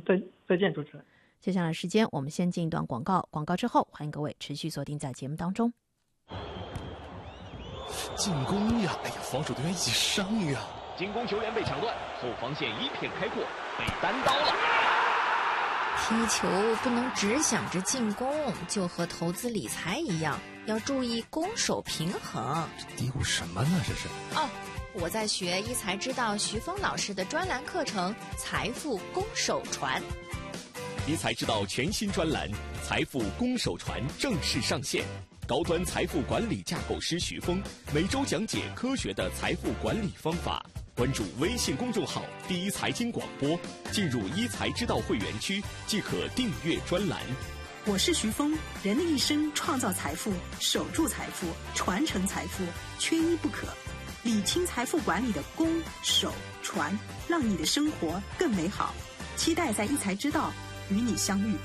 再见，主持人。 接下来时间我们先进一段广告，广告之后欢迎各位持续锁定在节目当中。 进攻呀！哎呀，防守队员一起上呀！ 进攻球员被抢断，后防线一片开阔，被单刀了。 踢球不能只想着进攻，就和投资理财一样，要注意攻守平衡。 嘀咕什么呢？这是我在学一财之道徐峰老师的专栏课程《财富攻守传》。 一财之道全新专栏《财富攻守传》正式上线。高端财富管理架构师徐峰每周讲解科学的财富管理方法。关注微信公众号“第一财经广播”，进入一财之道会员区即可订阅专栏。 我是徐峰，人的一生创造财富、守住财富、传承财富，缺一不可。理清财富管理的攻、守、传，让你的生活更美好。期待在一财之道与你相遇。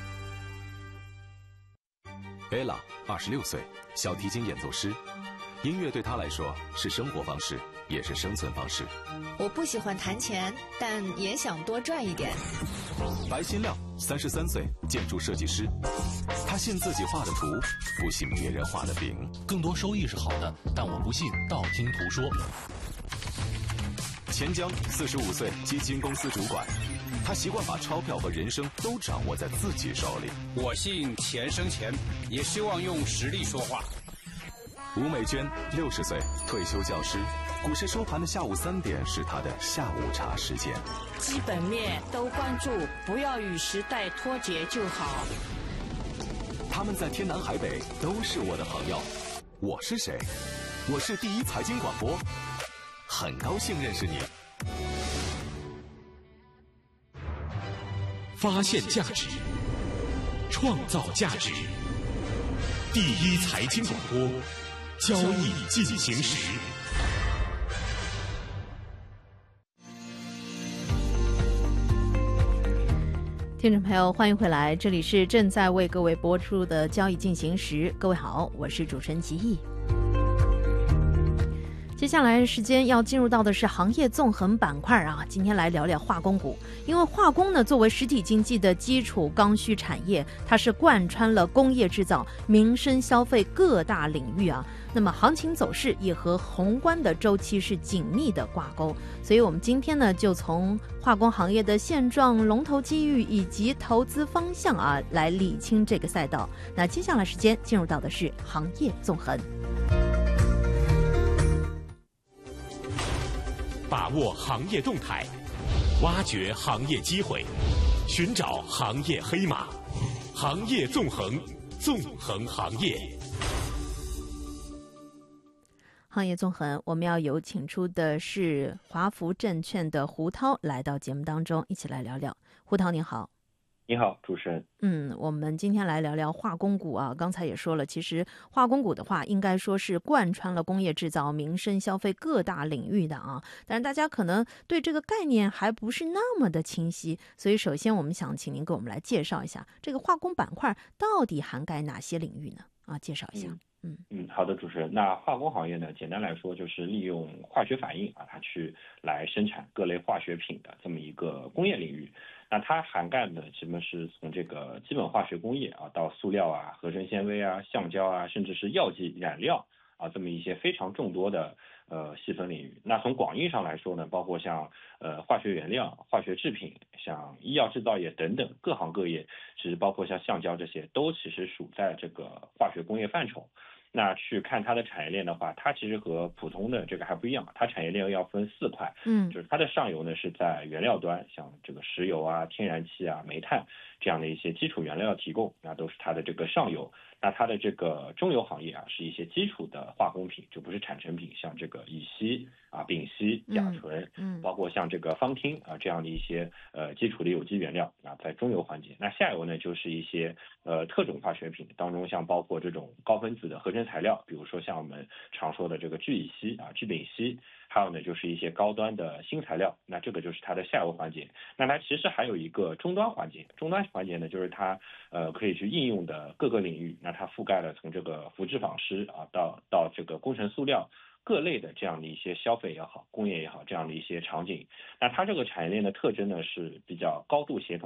Ella 26岁，小提琴演奏师。音乐对她来说是生活方式，也是生存方式。 我不喜欢弹钱，但也想多赚一点。 白新亮33岁，建筑设计师。他信自己画的图，不信别人画的饼。 更多收益是好的，但我不信道听途说。 钱江45岁，基金公司主管。他习惯把钞票和人生都掌握在自己手里。 我信钱生钱，也希望用实力说话。 吴美娟60岁，退休教师。股市收盘的下午3点是他的下午茶时间。 基本面都关注，不要与时代脱节就好。 他们在天南海北都是我的朋友。我是谁？我是第一财经广播，很高兴认识你。 发现价值，创造价值。第一财经广播，交易进行时。 听众朋友，欢迎回来，这里是正在为各位播出的交易进行时。各位好，我是主持人吉义。接下来时间要进入到的是行业纵横板块啊，今天来聊聊化工股。因为化工呢，作为实体经济的基础刚需产业，它是贯穿了工业制造、民生消费各大领域啊。那么行情走势也和宏观的周期是紧密的挂钩，所以我们今天呢，就从化工行业的现状、龙头机遇以及投资方向啊，来理清这个赛道。那接下来时间进入到的是行业纵横。 把握行业动态，挖掘行业机会，寻找行业黑马，行业纵横，纵横行业。 行业纵横，我们要有请出的是华福证券的胡涛来到节目当中，一起来聊聊。胡涛您好。 你好，主持人。 我们今天来聊聊化工股啊。刚才也说了，其实化工股的话，应该说是贯穿了工业制造、民生消费各大领域的啊。但是大家可能对这个概念还不是那么的清晰，所以首先我们想请您给我们来介绍一下这个化工板块到底涵盖哪些领域呢？啊，介绍一下。 好的，主持人。那化工行业呢，简单来说就是利用化学反应啊，它去来生产各类化学品的这么一个工业领域。那它涵盖的什么是从这个基本化学工业啊，到塑料啊、合成纤维啊、橡胶啊，甚至是药剂染料啊，这么一些非常众多的细分领域。那从广义上来说呢，包括像化学原料、化学制品，像医药制造业等等各行各业，其实包括像橡胶这些，都其实属在这个化学工业范畴。那去看它的产业链的话，它其实和普通的这个还不一样，它产业链要分4块，就是它的上游呢是在原料端，像这个石油啊、天然气啊、煤炭这样的一些基础原料提供，那都是它的这个上游。那它的这个中游行业啊，是一些基础的化工品，就不是产成品，像这个乙烯啊、丙烯、甲醇，包括像这个芳烃啊这样的一些基础的有机原料啊，在中游环节。那下游呢，就是一些特种化学品当中，像包括这种高分子的合成材料，比如说像我们常说的这个聚乙烯啊、聚丙烯，还有呢就是一些高端的新材料，那这个就是它的下游环节。那它其实还有一个终端环节，终端环节呢就是它可以去应用的各个领域。那它覆盖了从这个服制纺织啊到这个工程塑料各类的这样的一些消费也好、工业也好这样的一些场景。那它这个产业链的特征呢是比较高度协同